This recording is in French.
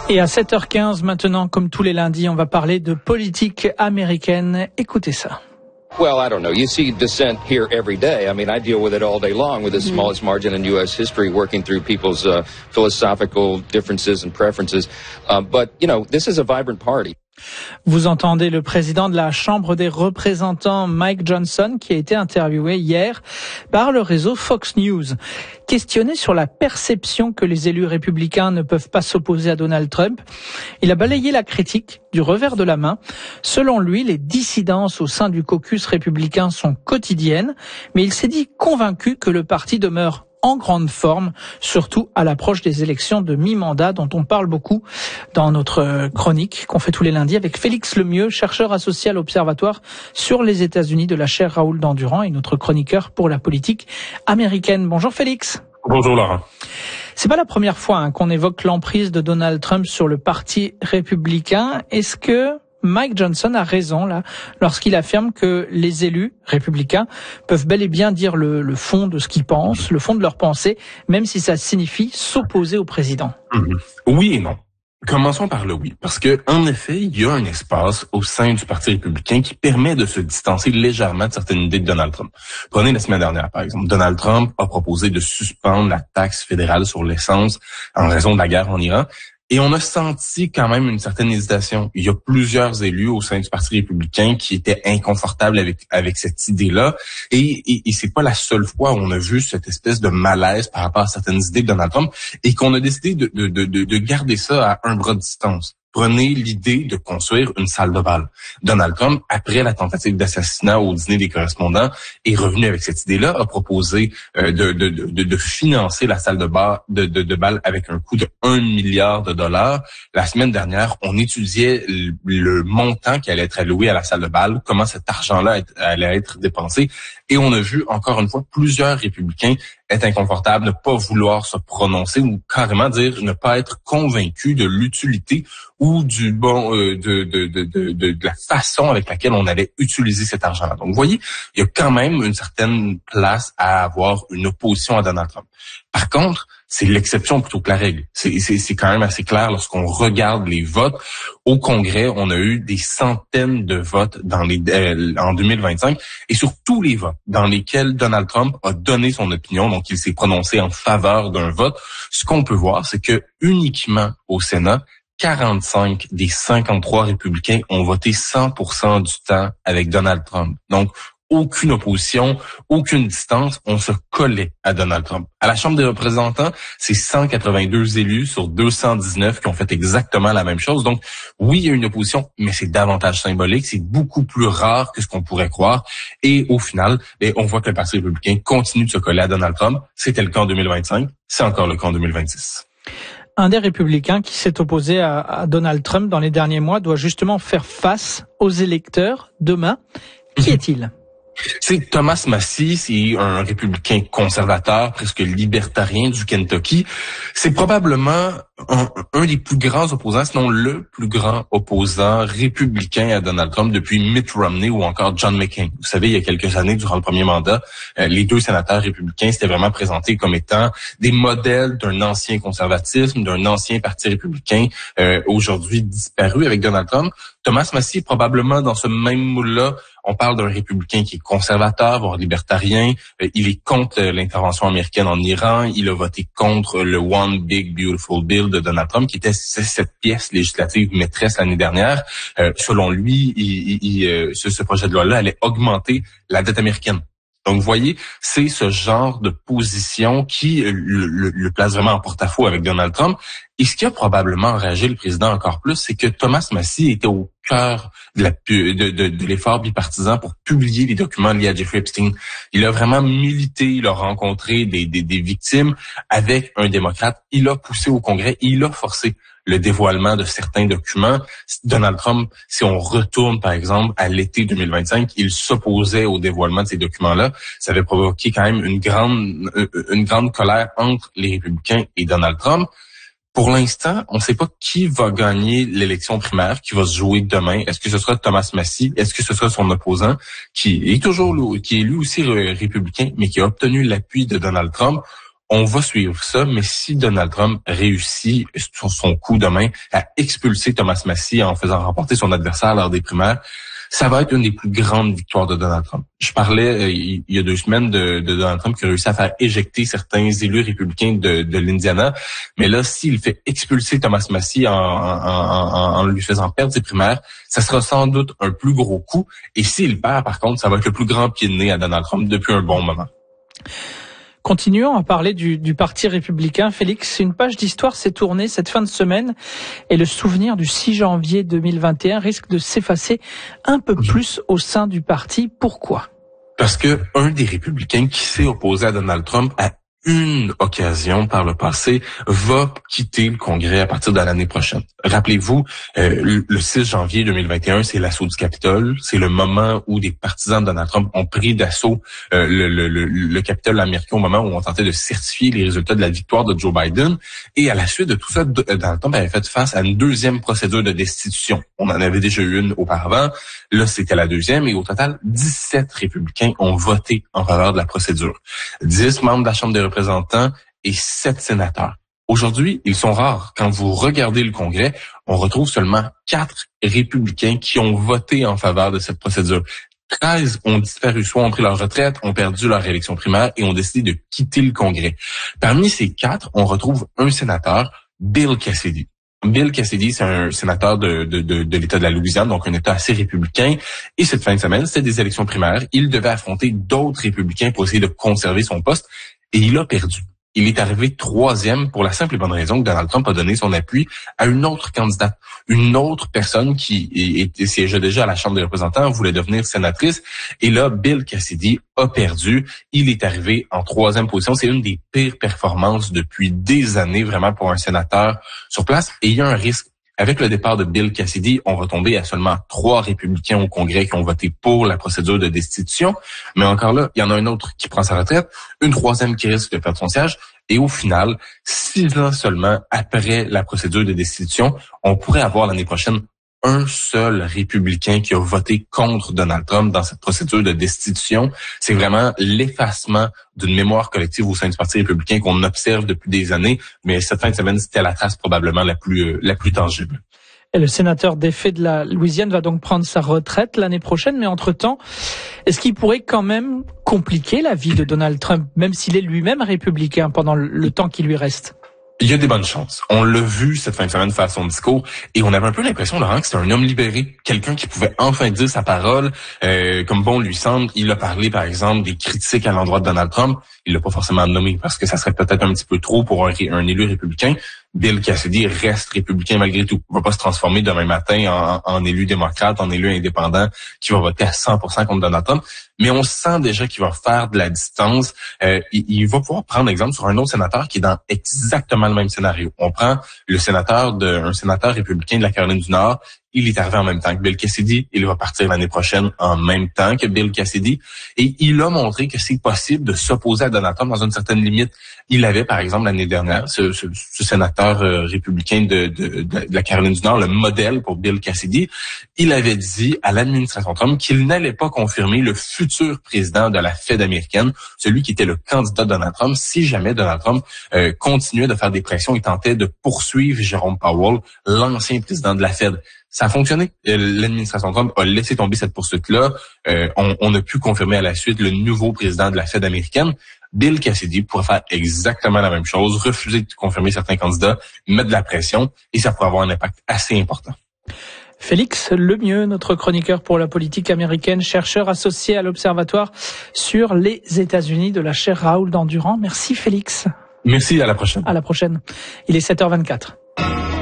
Et à 7h15 maintenant, comme tous les lundis, on va parler de politique américaine. Écoutez ça. Well, I don't know. You see dissent here every day. I mean, I deal with it all day long with the smallest margin in U.S. history, working through people's philosophical differences and preferences. But, you know, this is a vibrant party. Vous entendez le président de la Chambre des représentants, Mike Johnson, qui a été interviewé hier par le réseau Fox News. Questionné sur la perception que les élus républicains ne peuvent pas s'opposer à Donald Trump, il a balayé la critique du revers de la main. Selon lui, les dissidences au sein du caucus républicain sont quotidiennes, mais il s'est dit convaincu que le parti demeure en grande forme, surtout à l'approche des élections de mi-mandat dont on parle beaucoup dans notre chronique qu'on fait tous les lundis avec Félix Lemieux, chercheur associé à l'Observatoire sur les États-Unis de la chaire Raoul Dandurand et notre chroniqueur pour la politique américaine. Bonjour Félix. Bonjour Laurent. C'est pas la première fois qu'on évoque l'emprise de Donald Trump sur le parti républicain. Est-ce que Mike Johnson a raison là lorsqu'il affirme que les élus républicains peuvent bel et bien dire le fond de ce qu'ils pensent, le fond de leurs pensées, même si ça signifie s'opposer au président? Oui et non. Commençons par le oui, parce que en effet, il y a un espace au sein du Parti républicain qui permet de se distancer légèrement de certaines idées de Donald Trump. Prenez la semaine dernière, par exemple. Donald Trump a proposé de suspendre la taxe fédérale sur l'essence en raison de la guerre en Iran. Et on a senti quand même une certaine hésitation. Il y a plusieurs élus au sein du Parti républicain qui étaient inconfortables avec cette idée-là. Et c'est pas la seule fois où on a vu cette espèce de malaise par rapport à certaines idées de Donald Trump et qu'on a décidé de garder ça à un bras de distance. Prenez l'idée de construire une salle de bal. Donald Trump, après la tentative d'assassinat au dîner des correspondants, est revenu avec cette idée-là, a proposé de financer la salle de bal avec un coût de 1 milliard de dollars. La semaine dernière, on étudiait le montant qui allait être alloué à la salle de bal, comment cet argent-là allait être dépensé, et on a vu encore une fois plusieurs républicains être inconfortables, ne pas vouloir se prononcer ou carrément dire ne pas être convaincus de l'utilité ou de la façon avec laquelle on allait utiliser cet argent-là. Donc, vous voyez, il y a quand même une certaine place à avoir une opposition à Donald Trump. Par contre, c'est l'exception plutôt que la règle. C'est quand même assez clair lorsqu'on regarde les votes. Au Congrès, on a eu des centaines de votes en 2025 et sur tous les votes dans lesquels Donald Trump a donné son opinion, donc il s'est prononcé en faveur d'un vote. Ce qu'on peut voir, c'est que uniquement au Sénat, 45 des 53 républicains ont voté 100% du temps avec Donald Trump. Donc, aucune opposition, aucune distance, on se collait à Donald Trump. À la Chambre des représentants, c'est 182 élus sur 219 qui ont fait exactement la même chose. Donc, oui, il y a une opposition, mais c'est davantage symbolique, c'est beaucoup plus rare que ce qu'on pourrait croire. Et au final, on voit que le Parti républicain continue de se coller à Donald Trump. C'était le cas en 2025, c'est encore le cas en 2026. Un des républicains qui s'est opposé à Donald Trump dans les derniers mois doit justement faire face aux électeurs demain. Qui est-il? C'est Thomas Massie, c'est un républicain conservateur, presque libertarien du Kentucky. C'est probablement un des plus grands opposants, sinon le plus grand opposant républicain à Donald Trump depuis Mitt Romney ou encore John McCain. Vous savez, il y a quelques années, durant le premier mandat, les deux sénateurs républicains s'étaient vraiment présentés comme étant des modèles d'un ancien conservatisme, d'un ancien parti républicain, aujourd'hui disparu avec Donald Trump. Thomas Massie est probablement dans ce même moule-là. On parle d'un républicain qui est conservateur, voire libertarien. Il est contre l'intervention américaine en Iran. Il a voté contre le One Big Beautiful Bill de Donald Trump, qui était cette pièce législative maîtresse l'année dernière. Selon lui, ce projet de loi-là allait augmenter la dette américaine. Donc, vous voyez, c'est ce genre de position qui le place vraiment en porte-à-faux avec Donald Trump. Et ce qui a probablement enragé le président encore plus, c'est que Thomas Massie était au cœur de l'effort bipartisan pour publier les documents liés à Jeffrey Epstein. Il a vraiment milité, il a rencontré des victimes avec un démocrate. Il a poussé au Congrès, il a forcé le dévoilement de certains documents. Donald Trump, si on retourne par exemple à l'été 2025, il s'opposait au dévoilement de ces documents-là. Ça avait provoqué quand même une grande colère entre les républicains et Donald Trump. Pour l'instant, on ne sait pas qui va gagner l'élection primaire qui va se jouer demain. Est-ce que ce sera Thomas Massie? Est-ce que ce sera son opposant qui est lui aussi républicain, mais qui a obtenu l'appui de Donald Trump? On va suivre ça, mais si Donald Trump réussit sur son coup de main à expulser Thomas Massie en faisant remporter son adversaire lors des primaires, ça va être une des plus grandes victoires de Donald Trump. Je parlais il y a 2 semaines de Donald Trump qui a réussi à faire éjecter certains élus républicains de l'Indiana. Mais là, s'il fait expulser Thomas Massie en lui faisant perdre ses primaires, ça sera sans doute un plus gros coup. Et s'il perd, par contre, ça va être le plus grand pied de nez à Donald Trump depuis un bon moment. Continuons à parler du Parti républicain. Félix, une page d'histoire s'est tournée cette fin de semaine et le souvenir du 6 janvier 2021 risque de s'effacer un peu plus au sein du parti. Pourquoi? Parce que un des républicains qui s'est opposé à Donald Trump a une occasion par le passé, va quitter le Congrès à partir de l'année prochaine. Rappelez-vous, le 6 janvier 2021, c'est l'assaut du Capitole. C'est le moment où des partisans de Donald Trump ont pris d'assaut le Capitole américain au moment où on tentait de certifier les résultats de la victoire de Joe Biden. Et à la suite de tout ça, Donald Trump avait fait face à une deuxième procédure de destitution. On en avait déjà eu une auparavant. Là, c'était la deuxième. Et au total, 17 républicains ont voté en faveur de la procédure. 10 membres de la Chambre des représentants et 7 sénateurs. Aujourd'hui, ils sont rares. Quand vous regardez le Congrès, on retrouve seulement 4 républicains qui ont voté en faveur de cette procédure. 13 ont disparu, soit ont pris leur retraite, ont perdu leur élection primaire et ont décidé de quitter le Congrès. Parmi ces 4, on retrouve un sénateur, Bill Cassidy. Bill Cassidy, c'est un sénateur de l'État de la Louisiane, donc un État assez républicain. Et cette fin de semaine, c'était des élections primaires. Il devait affronter d'autres républicains pour essayer de conserver son poste. Et il a perdu. Il est arrivé 3e pour la simple et bonne raison que Donald Trump a donné son appui à une autre candidate, une autre personne qui siégeait déjà à la Chambre des représentants, voulait devenir sénatrice. Et là, Bill Cassidy a perdu. Il est arrivé en 3e position. C'est une des pires performances depuis des années, vraiment, pour un sénateur sur place. Et il y a un risque. Avec le départ de Bill Cassidy, on va tomber à seulement 3 républicains au Congrès qui ont voté pour la procédure de destitution. Mais encore là, il y en a un autre qui prend sa retraite, une 3e qui risque de perdre son siège. Et au final, 6 ans seulement après la procédure de destitution, on pourrait avoir l'année prochaine un seul républicain qui a voté contre Donald Trump dans cette procédure de destitution. C'est vraiment l'effacement d'une mémoire collective au sein du Parti républicain qu'on observe depuis des années, mais cette fin de semaine, c'était la trace probablement la plus tangible. Et le sénateur défait de la Louisiane va donc prendre sa retraite l'année prochaine, mais entre-temps, est-ce qu'il pourrait quand même compliquer la vie de Donald Trump, même s'il est lui-même républicain pendant le temps qui lui reste? Il y a des bonnes chances. On l'a vu cette fin de semaine faire son discours et on avait un peu l'impression, Laurent, que c'était un homme libéré, quelqu'un qui pouvait enfin dire sa parole, comme bon lui semble. Il a parlé, par exemple, des critiques à l'endroit de Donald Trump. Il l'a pas forcément nommé parce que ça serait peut-être un petit peu trop pour un élu républicain. Bill Cassidy reste républicain malgré tout. Il va pas se transformer demain matin en élu démocrate, en élu indépendant qui va voter à 100% contre Donald Trump. Mais on sent déjà qu'il va faire de la distance. Il va pouvoir prendre exemple sur un autre sénateur qui est dans exactement le même scénario. On prend un sénateur républicain de la Caroline du Nord. Il est arrivé en même temps que Bill Cassidy. Il va partir l'année prochaine en même temps que Bill Cassidy. Et il a montré que c'est possible de s'opposer à Donald Trump dans une certaine limite. Il avait, par exemple, l'année dernière, ce sénateur républicain de la Caroline du Nord, le modèle pour Bill Cassidy. Il avait dit à l'administration Trump qu'il n'allait pas confirmer le futur président de la Fed américaine, celui qui était le candidat de Donald Trump, si jamais Donald Trump continuait de faire des pressions et tentait de poursuivre Jerome Powell, l'ancien président de la Fed. Ça a fonctionné. L'administration Trump a laissé tomber cette poursuite-là. On a pu confirmer à la suite le nouveau président de la Fed américaine. Bill Cassidy pourrait faire exactement la même chose, refuser de confirmer certains candidats, mettre de la pression, et ça pourrait avoir un impact assez important. Félix Lemieux, notre chroniqueur pour la politique américaine, chercheur associé à l'Observatoire sur les États-Unis de la chaire Raoul Dandurand. Merci Félix. Merci, à la prochaine. À la prochaine. Il est 7h24.